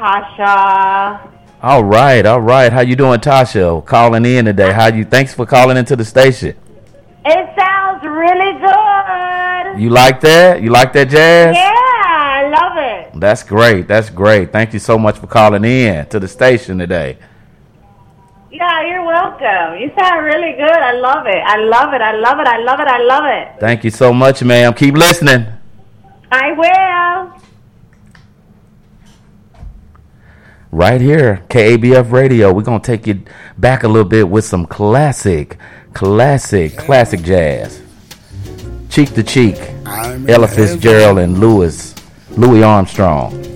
Tasha. All right. How you doing, Tasha? Calling in today. Thanks for calling into the station. It sounds really good. You like that? You like that jazz? Yeah, I love it. That's great. Thank you so much for calling in to the station today. Yeah, you're welcome. You sound really good. I love it. Thank you so much, ma'am. Keep listening. I will. Right here, KABF Radio. We're going to take you back a little bit with some classic jazz. Cheek to Cheek, Ella Fitzgerald and Louis Armstrong.